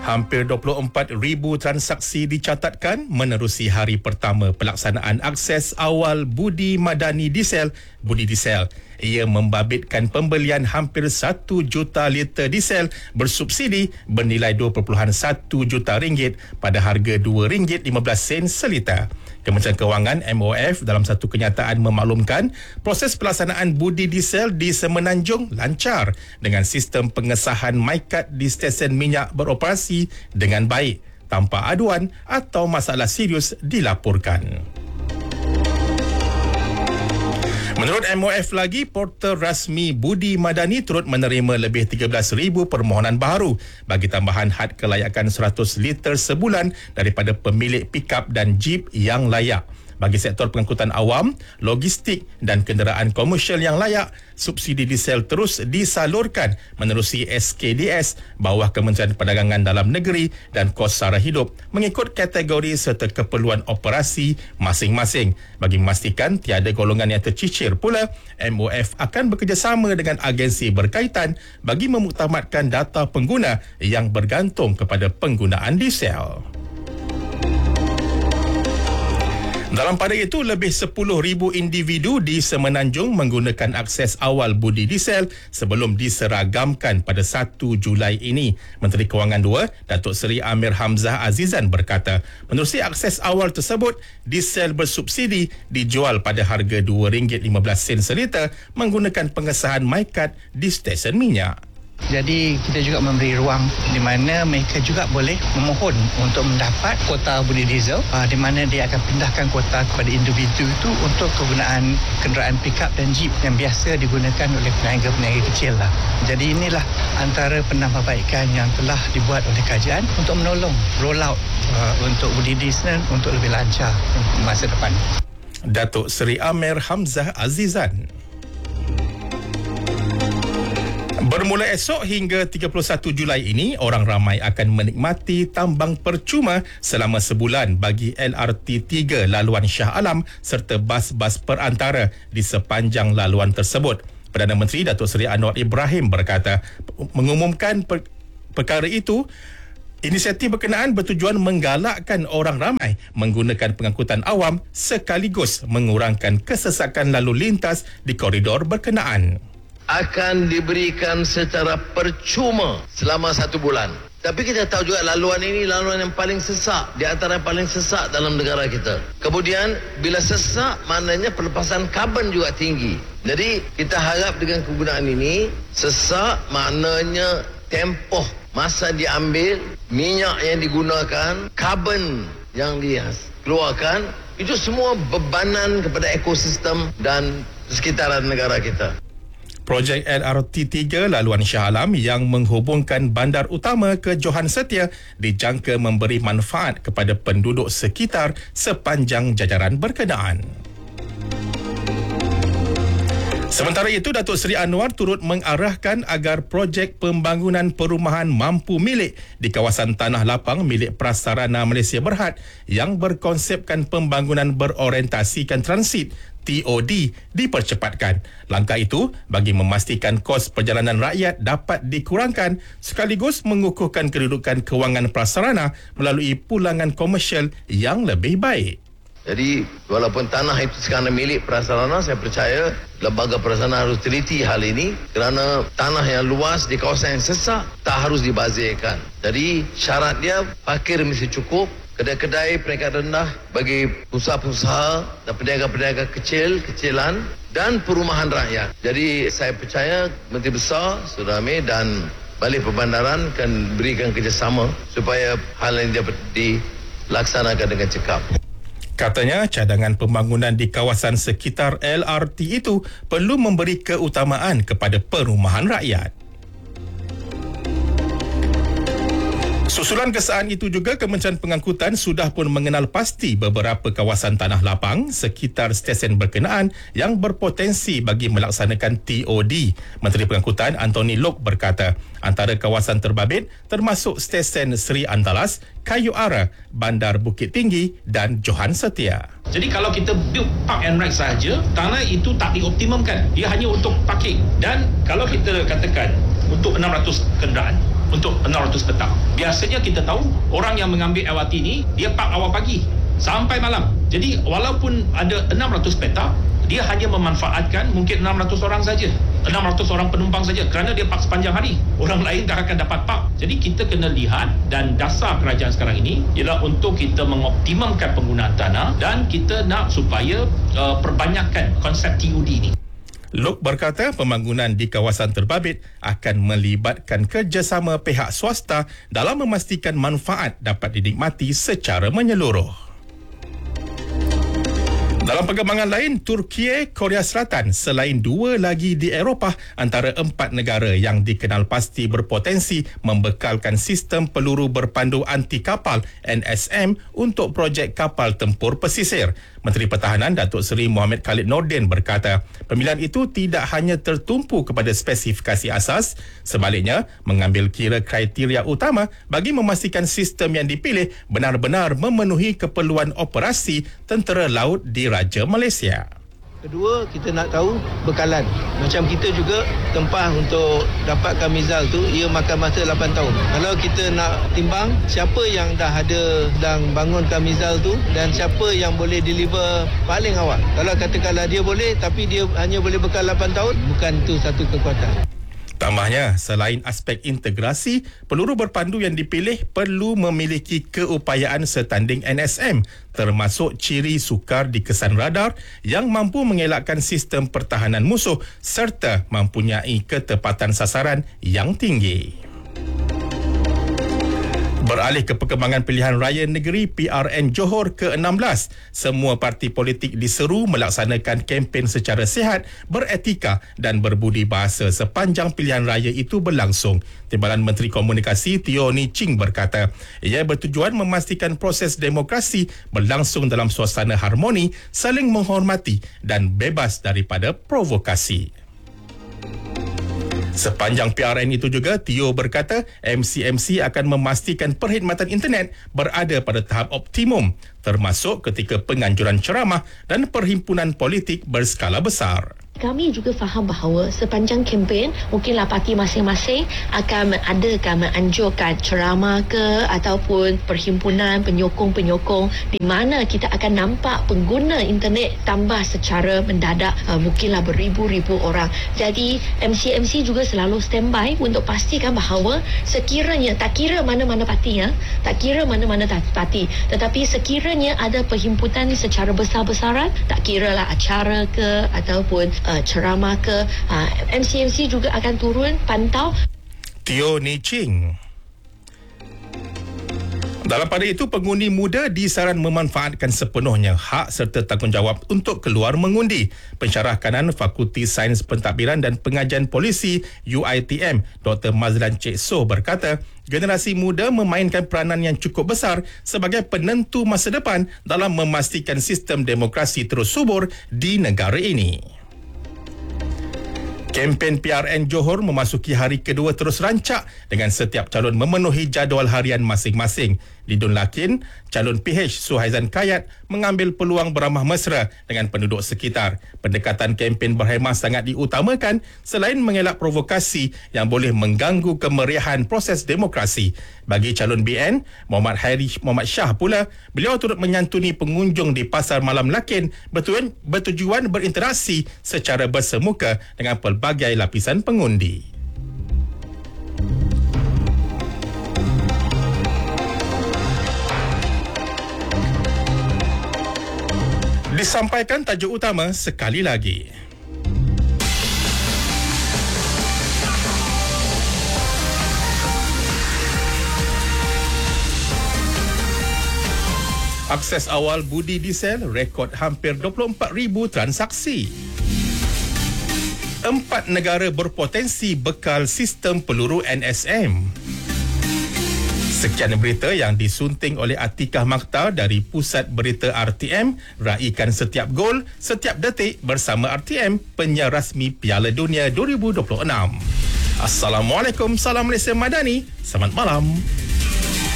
Hampir 24,000 transaksi dicatatkan menerusi hari pertama pelaksanaan akses awal Budi Madani Diesel, Budi Diesel. Ia membabitkan pembelian hampir 1 juta liter diesel bersubsidi bernilai 2.1 juta ringgit pada harga RM2.15 seliter. Kementerian Kewangan MOF dalam satu kenyataan memaklumkan proses pelaksanaan Budi Diesel di Semenanjung lancar dengan sistem pengesahan MyCard di stesen minyak beroperasi dengan baik tanpa aduan atau masalah serius dilaporkan. Menurut MOF lagi, portal rasmi Budi Madani turut menerima lebih 13,000 permohonan baharu bagi tambahan had kelayakan 100 liter sebulan daripada pemilik pikap dan jeep yang layak. Bagi sektor pengangkutan awam, logistik dan kenderaan komersial yang layak, subsidi diesel terus disalurkan menerusi SKDS bawah Kementerian Perdagangan Dalam Negeri dan kos sara hidup mengikut kategori serta keperluan operasi masing-masing. Bagi memastikan tiada golongan yang tercicir pula, MOF akan bekerjasama dengan agensi berkaitan bagi memuktamadkan data pengguna yang bergantung kepada penggunaan diesel. Dalam pada itu, lebih 10,000 individu di Semenanjung menggunakan akses awal Budi Diesel sebelum diseragamkan pada 1 Julai ini. Menteri Kewangan 2, Datuk Seri Amir Hamzah Azizan berkata, menerusi akses awal tersebut, diesel bersubsidi dijual pada harga RM2.15 seliter menggunakan pengesahan MyCard di stesen minyak. Jadi kita juga memberi ruang di mana mereka juga boleh memohon untuk mendapat kuota Budi Diesel, di mana dia akan pindahkan kuota kepada individu itu untuk kegunaan kenderaan pikap dan jeep yang biasa digunakan oleh peniaga-peniaga kecil lah. Jadi inilah antara penambahbaikan yang telah dibuat oleh kajian untuk menolong roll out untuk Budi Diesel untuk lebih lancar masa depan. Datuk Seri Amir Hamzah Azizan. Bermula esok hingga 31 Julai ini, orang ramai akan menikmati tambang percuma selama sebulan bagi LRT 3 laluan Shah Alam serta bas-bas perantara di sepanjang laluan tersebut. Perdana Menteri Datuk Seri Anwar Ibrahim berkata, mengumumkan perkara itu, inisiatif berkenaan bertujuan menggalakkan orang ramai menggunakan pengangkutan awam sekaligus mengurangkan kesesakan lalu lintas di koridor berkenaan. Akan diberikan secara percuma selama 1 bulan. Tapi kita tahu juga laluan ini laluan yang paling sesak, di antara yang paling sesak dalam negara kita. Kemudian bila sesak, maknanya pelepasan karbon juga tinggi. Jadi kita harap dengan kegunaan ini, sesak maknanya tempoh masa diambil, minyak yang digunakan, karbon yang dikeluarkan, itu semua bebanan kepada ekosistem dan sekitaran negara kita. Projek LRT 3 laluan Shah Alam yang menghubungkan bandar utama ke Johan Setia dijangka memberi manfaat kepada penduduk sekitar sepanjang jajaran berkenaan. Sementara itu, Datuk Seri Anwar turut mengarahkan agar projek pembangunan perumahan mampu milik di kawasan tanah lapang milik Prasarana Malaysia Berhad yang berkonsepkan pembangunan berorientasikan transit TOD dipercepatkan. Langkah itu bagi memastikan kos perjalanan rakyat dapat dikurangkan sekaligus mengukuhkan kedudukan kewangan prasarana melalui pulangan komersial yang lebih baik. Jadi walaupun tanah itu sekarang milik prasarana, saya percaya lembaga prasarana harus teliti hal ini kerana tanah yang luas di kawasan yang sesak tak harus dibazirkan. Jadi syarat dia parkir mesti cukup, kedai-kedai peringkat rendah bagi usaha-usaha dan peniaga-peniaga kecilan dan perumahan rakyat. Jadi saya percaya Menteri Besar Sudara Amir dan Balik Perbandaran akan berikan kerjasama supaya hal ini dapat dilaksanakan dengan cekap. Katanya, cadangan pembangunan di kawasan sekitar LRT itu perlu memberi keutamaan kepada perumahan rakyat. Susulan kesaan itu juga, Kementerian Pengangkutan sudah pun mengenal pasti beberapa kawasan tanah lapang sekitar stesen berkenaan yang berpotensi bagi melaksanakan TOD. Menteri Pengangkutan Anthony Loke berkata, antara kawasan terbabit termasuk stesen Seri Antalas, Kayu Ara, Bandar Bukit Tinggi dan Johan Setia. Jadi kalau kita build park and ride sahaja, tanah itu tak dioptimumkan. Dia hanya untuk parking. Dan kalau kita katakan untuk 600 kenderaan, untuk 600 petang. Biasanya kita tahu orang yang mengambil LRT ni dia park awal pagi sampai malam. Jadi walaupun ada 600 petak, dia hanya memanfaatkan mungkin 600 orang saja. 600 orang penumpang saja kerana dia park sepanjang hari. Orang lain tak akan dapat park. Jadi kita kena lihat, dan dasar kerajaan sekarang ini ialah untuk kita mengoptimumkan penggunaan tanah, dan kita nak supaya perbanyakkan konsep TUD ni. Lok berkata pembangunan di kawasan terbabit akan melibatkan kerjasama pihak swasta dalam memastikan manfaat dapat dinikmati secara menyeluruh. Dalam perkembangan lain, Turki, Korea Selatan selain 2 lagi di Eropah antara 4 negara yang dikenal pasti berpotensi membekalkan sistem peluru berpandu anti kapal NSM untuk projek kapal tempur pesisir. Menteri Pertahanan Datuk Seri Mohamed Khalid Nordin berkata, pemilihan itu tidak hanya tertumpu kepada spesifikasi asas, sebaliknya mengambil kira kriteria utama bagi memastikan sistem yang dipilih benar-benar memenuhi keperluan operasi tentera laut di Raja Malaysia. Kedua, kita nak tahu bekalan. Macam kita juga tempah untuk dapatkan mizal tu, ia makan masa 8 tahun. Kalau kita nak timbang siapa yang dah ada sedang bangunkan mizal tu dan siapa yang boleh deliver paling awal. Kalau katakanlah dia boleh tapi dia hanya boleh bekal 8 tahun, bukan tu satu kekuatan. Tambahnya, selain aspek integrasi, peluru berpandu yang dipilih perlu memiliki keupayaan setanding NSM, termasuk ciri sukar di kesan radar yang mampu mengelakkan sistem pertahanan musuh serta mempunyai ketepatan sasaran yang tinggi. Beralih ke perkembangan pilihan raya negeri PRN Johor ke-16, semua parti politik diseru melaksanakan kempen secara sihat, beretika dan berbudi bahasa sepanjang pilihan raya itu berlangsung. Timbalan Menteri Komunikasi Teo Ni Ching berkata, ia bertujuan memastikan proses demokrasi berlangsung dalam suasana harmoni, saling menghormati dan bebas daripada provokasi. Sepanjang PRN itu juga, Teo berkata MCMC akan memastikan perkhidmatan internet berada pada tahap optimum, termasuk ketika penganjuran ceramah dan perhimpunan politik berskala besar. Kami juga faham bahawa sepanjang kempen mungkinlah parti masing-masing akan menganjurkan ceramah ke ataupun perhimpunan penyokong-penyokong di mana kita akan nampak pengguna internet tambah secara mendadak, mungkinlah beribu-ribu orang. Jadi MCMC juga selalu standby untuk pastikan bahawa sekiranya, tak kira mana-mana parti, tetapi sekiranya ada perhimpunan secara besar-besaran, tak kiralah acara ke ataupun ceramah ke, MCMC juga akan turun pantau. Teo Ni Ching. Dalam pada itu, pengundi muda disaran memanfaatkan sepenuhnya hak serta tanggungjawab untuk keluar mengundi. Pensyarah kanan Fakulti Sains Pentadbiran dan Pengajian Polisi UiTM, Dr. Mazlan Cik Soh berkata, generasi muda memainkan peranan yang cukup besar sebagai penentu masa depan dalam memastikan sistem demokrasi terus subur di negara ini. Kempen PRN Johor memasuki hari kedua terus rancak dengan setiap calon memenuhi jadual harian masing-masing. Di Dun Lakin, calon PH Suhaizan Kayat mengambil peluang beramah mesra dengan penduduk sekitar. Pendekatan kempen berhemah sangat diutamakan selain mengelak provokasi yang boleh mengganggu kemeriahan proses demokrasi. Bagi calon BN, Muhammad Shah pula, beliau turut menyantuni pengunjung di Pasar Malam Lakin bertujuan berinteraksi secara bersemuka dengan pelbagai lapisan pengundi. Disampaikan tajuk utama sekali lagi. Akses awal budi diesel rekod hampir 24,000 transaksi. 4 negara berpotensi bekal sistem peluru NSM. Sekian berita yang disunting oleh Atikah Makhtar dari Pusat Berita RTM. Raikan setiap gol, setiap detik bersama RTM, penyiar rasmi Piala Dunia 2026. Assalamualaikum, salam Malaysia Madani. Selamat malam.